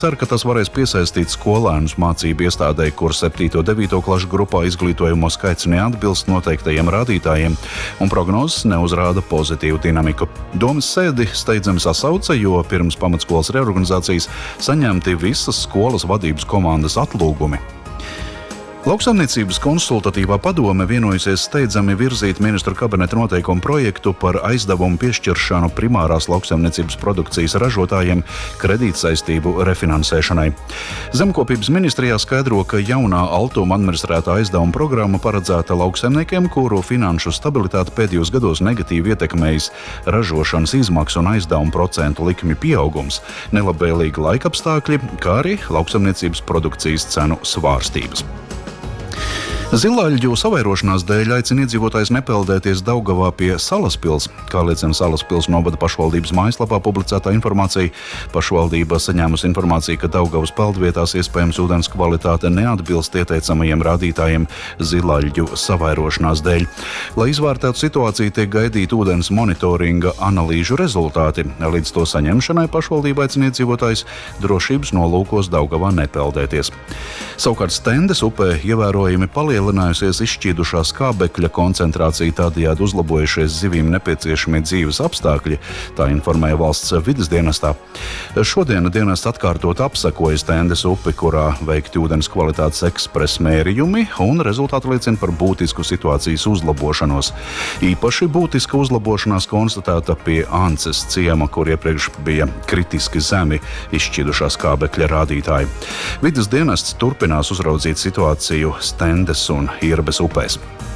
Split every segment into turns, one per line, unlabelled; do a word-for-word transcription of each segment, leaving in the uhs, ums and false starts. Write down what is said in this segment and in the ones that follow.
Cer, ka tas varēs piesaistīt skolēnus mācību iestādē, kur septīto devīto klašu grupā izglītojumu skaits neatbilst noteiktajiem rādītājiem, un prognozes neuzrāda pozitīvu dinamiku. Domes sēdi steidzami sasauca, jo pirms pamatskolas reorganizācijas saņemti visas skolas vadības komandas atlūgumi. Lauksaimniecības konsultatīvā padome vienojusies steidzami virzīt ministru kabineta noteikumu projektu par aizdevumu piešķiršanu primārās lauksaimniecības produkcijas ražotājiem kredītsaistību refinansēšanai. Zemkopības ministrijā skaidro, ka jaunā Altuma administrētā aizdevuma programma paredzēta lauksaimniekiem, kuru finanšu stabilitāti pēdējos gados negatīvi ietekmējis ražošanas izmaksu un aizdevumu procentu likmi pieaugums, nelabvēlīgi laikapstākļi, kā arī lauksaimniecības produkcijas cenu svārstības. Zilāļģu savairošanās dēļ aicina iedzīvotājs nepeldēties Daugavā pie Salaspils. Kā liecina Salaspils novada pašvaldības mājaslapā publicētā informācija, pašvaldība saņēmusi informāciju, ka Daugavas peldvietās iespējams ūdens kvalitāte neatbilst ieteicamajiem rādītājiem zilāļģu savairošanās dēļ. Lai izvērtētu situāciju, tiek gaidīti ūdens monitoringa analīžu rezultāti. Līdz to saņemšanai pašvaldība aicina iedzīvotājs drošības nolūkos Daugavā nepeldēties. Savukārt Stendes upē ievērojami palielinājusies izšķīdušā skābekļa koncentrācija, tādējādi uzlabojušies zivīm nepieciešamie dzīves apstākļi, tā informēja valsts vides dienestā. Šodien dienests atkārtot apsekoja Stendes upi, kurā veikti ūdens kvalitātes ekspresa mērījumi, un rezultāti liecina par būtisku situācijas uzlabošanos. Īpaši būtiska uzlabošanās konstatēta pie Ances ciema, kur iepriekš bija kritiski zemi izšķīdušā skābekļa rādītāji. Vides dienests turpinās uzraudzīt situāciju Stendes un Irbes upēs.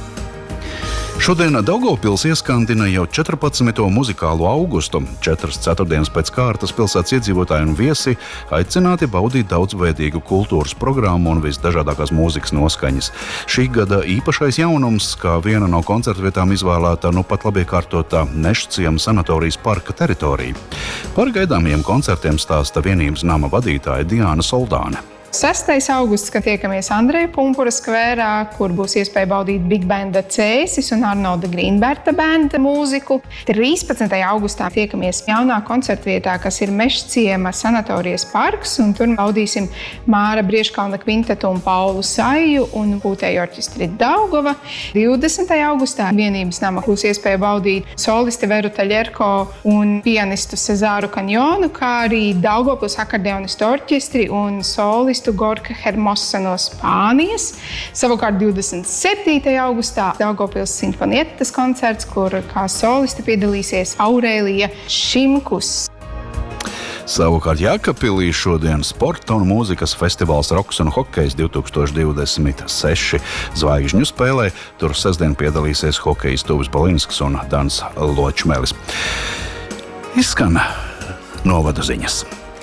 Šodien Daugavpils ieskandina jau četrpadsmito muzikālo augustu. Četras ceturtdienas pēc kārtas pilsētas iedzīvotāji un viesi aicināti baudīt daudzveidīgu kultūras programmu un visdažādākās mūzikas noskaņas. Šī gada īpašais jaunums, kā viena no koncertvietām izvēlēta nu pat labi iekārtotā Mežciema sanatorijas parka teritorija. Par gaidāmajiem koncertiem stāsta vienības nama vadītāja Diāna Soldāne.
sestais augusts, kad tiekamies Andreja Pumpura skvērā, kur būs iespēja baudīt Big Banda Cēsis un Arnolda Grīnberta benda mūziku. trīspadsmitajā augustā tiekamies jaunā koncertvietā, kas ir Mežciema sanatorijas parks, un tur baudīsim Māra Brieškalna kvintetu un Paulu Saju un pūtēju orķestri Daugava. divdesmitajā augustā vienības nama būs iespēja baudīt solisti Veru Taļerko un pianistu Cezāru Kanjonu, kā arī Daugavpils akordeonistu orķestri un solistu Gorka Hermosa no Spānijas. Savukārt divdesmit septītajā augustā Daugavpils simfonietas koncerts, kur kā solisti piedalīsies Aurēlija Šimkus.
Savukārt Jēkabpilī šodien sporta un mūzikas festivāls Roks un hokejs divi tūkstoši divdesmit seši zvaigžņu spēlē. Tur sestdien piedalīsies hokejs Tuvis Balinsks un Dans Ločmelis. Izskan novada ziņas.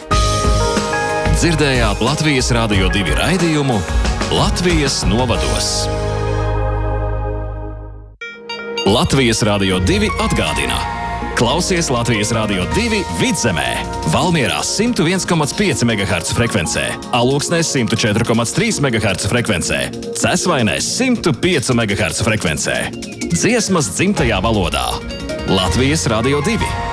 Dzirdējāt Latvijas Rādio divi raidījumu Latvijas novados. Latvijas Rādio divi atgādina. Klausies Latvijas Rādio divi Vidzemē, Valmierā simt viens komats pieci megaherca frekvencē, Alūksnē simt četri komats trīs megaherca frekvencē, Cesvainē simt pieci megaherca frekvencē. Dziesmas dzimtajā valodā. Latvijas Rādio divi.